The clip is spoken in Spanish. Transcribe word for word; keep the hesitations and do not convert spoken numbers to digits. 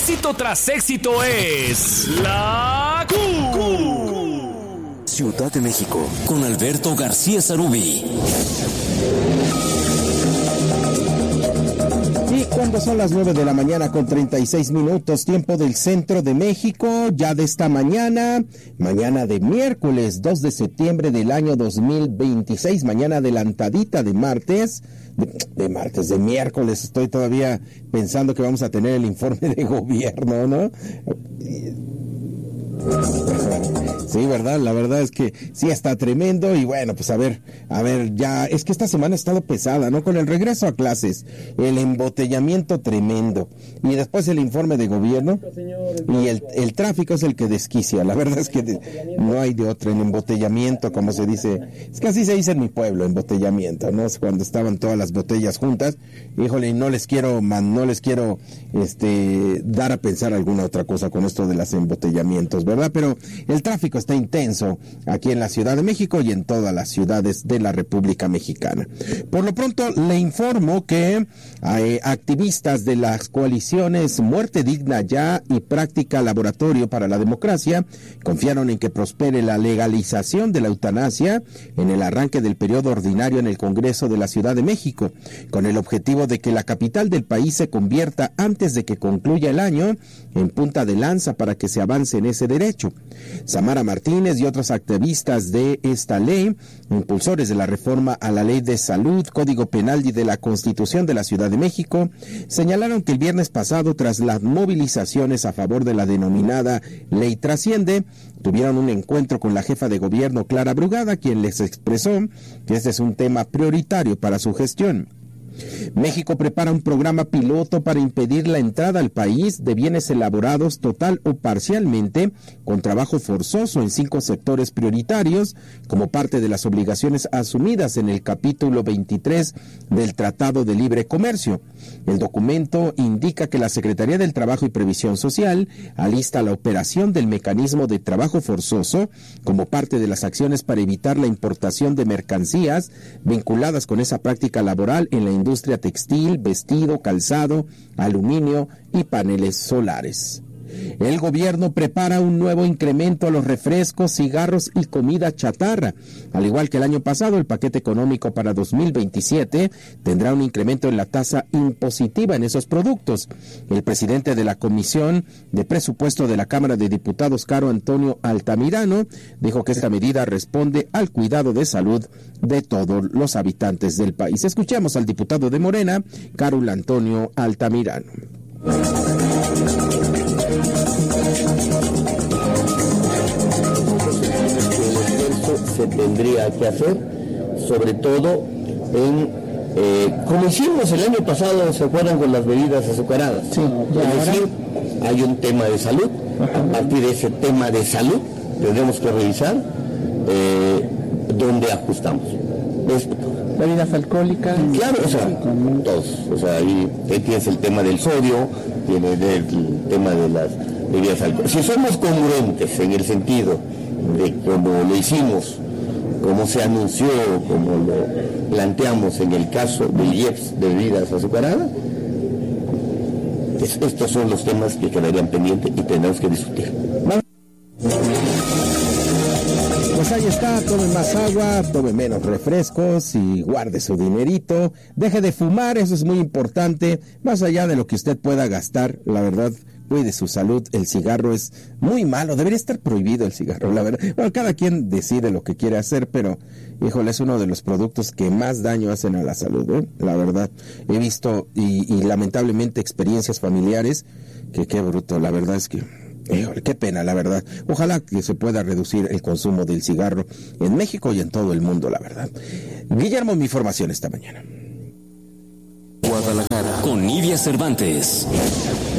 Éxito tras éxito es la Q. Ciudad de México, con Alberto García Zarubi. Y cuando son las nueve de la mañana con treinta y seis minutos, tiempo del centro de México, ya de esta mañana, mañana de miércoles dos de septiembre del año dos mil veintiséis, mañana adelantadita de martes, de, de martes, de miércoles, estoy todavía pensando que vamos a tener el informe de gobierno, ¿no? Sí, verdad, la verdad es que sí está tremendo y bueno, pues a ver, a ver, ya, es que esta semana ha estado pesada, ¿no? Con el regreso a clases, el embotellamiento tremendo y después el informe de gobierno y el, el tráfico es el que desquicia, la verdad es que de, no hay de otra, el embotellamiento, como se dice, es que así se dice en mi pueblo, embotellamiento, ¿no? Cuando estaban todas las botellas juntas, híjole, no les quiero, man, no les quiero, este, dar a pensar alguna otra cosa con esto de los embotellamientos, ¿verdad? Pero el tráfico está intenso aquí en la Ciudad de México y en todas las ciudades de la República Mexicana. Por lo pronto, le informo que eh, activistas de las coaliciones Muerte Digna Ya y Práctica Laboratorio para la Democracia confiaron en que prospere la legalización de la eutanasia en el arranque del periodo ordinario en el Congreso de la Ciudad de México, con el objetivo de que la capital del país se convierta antes de que concluya el año en punta de lanza para que se avance en ese derecho. Samara Martínez y otros activistas de esta ley, impulsores de la reforma a la Ley de Salud, Código Penal y de la Constitución de la Ciudad de México, señalaron que el viernes pasado, tras las movilizaciones a favor de la denominada Ley Trasciende, tuvieron un encuentro con la jefa de gobierno, Clara Brugada, quien les expresó que este es un tema prioritario para su gestión. México prepara un programa piloto para impedir la entrada al país de bienes elaborados total o parcialmente con trabajo forzoso en cinco sectores prioritarios como parte de las obligaciones asumidas en el capítulo veintitrés del Tratado de Libre Comercio. El documento indica que la Secretaría del Trabajo y Previsión Social alista la operación del mecanismo de trabajo forzoso como parte de las acciones para evitar la importación de mercancías vinculadas con esa práctica laboral en la industria textil, vestido, calzado, aluminio y paneles solares. El gobierno prepara un nuevo incremento a los refrescos, cigarros y comida chatarra. Al igual que el año pasado, el paquete económico para dos mil veintisiete tendrá un incremento en la tasa impositiva en esos productos. El presidente de la Comisión de Presupuesto de la Cámara de Diputados, Caro Antonio Altamirano, dijo que esta medida responde al cuidado de salud de todos los habitantes del país. Escuchamos al diputado de Morena, Caro Antonio Altamirano. Se tendría que hacer, sobre todo en, eh, como hicimos el año pasado, ¿se acuerdan con las bebidas azucaradas? Sí. Es decir, hay un tema de salud, a partir de ese tema de salud tendremos que revisar eh, dónde ajustamos. Esto. Bebidas alcohólicas. Claro, o sea, todos, o sea, ahí tienes el tema del sodio, tienes el tema de las bebidas alcohólicas. Si somos congruentes en el sentido de cómo lo hicimos, como se anunció, como lo planteamos en el caso del I E P S de bebidas azucaradas, es, estos son los temas que quedarían pendientes y tendremos que discutir. Pues ahí está, tome más agua, tome menos refrescos y guarde su dinerito, deje de fumar, eso es muy importante, más allá de lo que usted pueda gastar, la verdad, cuide su salud, el cigarro es muy malo, debería estar prohibido el cigarro, la verdad. Bueno, cada quien decide lo que quiere hacer, pero, híjole, es uno de los productos que más daño hacen a la salud, ¿eh? La verdad. He visto, y, y lamentablemente, experiencias familiares, que qué bruto, la verdad es que, híjole, qué pena, la verdad. Ojalá que se pueda reducir el consumo del cigarro en México y en todo el mundo, la verdad. Guillermo, mi información esta mañana. Guadalajara, con Nidia Cervantes.